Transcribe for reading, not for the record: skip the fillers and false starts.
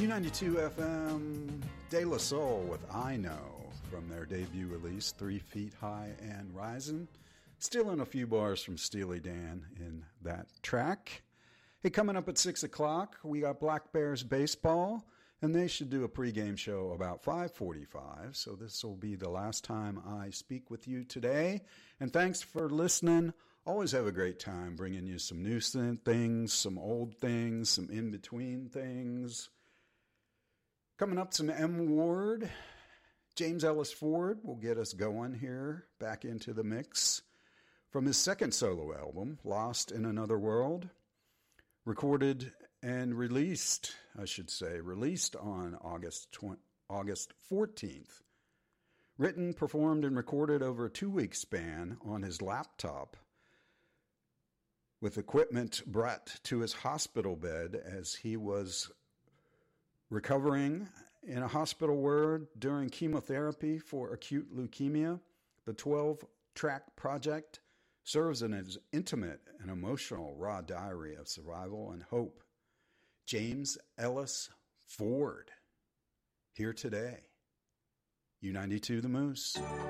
U92 FM, De La Soul with I Know from their debut release, 3 Feet High and Rising. Still in a few bars from Steely Dan in that track. Hey, coming up at 6 o'clock, we got Black Bears baseball, and they should do a pregame show about 5:45, so this will be the last time I speak with you today. And thanks for listening. Always have a great time bringing you some new things, some old things, some in-between things. Coming up, some M. Ward. James Ellis Ford will get us going here, back into the mix. From his second solo album, Lost in Another World, recorded and released on August 14th. Written, performed, and recorded over a 2-week span on his laptop, with equipment brought to his hospital bed as he was recovering in a hospital ward during chemotherapy for acute leukemia. The 12-track project serves as an intimate and emotional raw diary of survival and hope. James Ellis Ford, here today. U92 The Moose.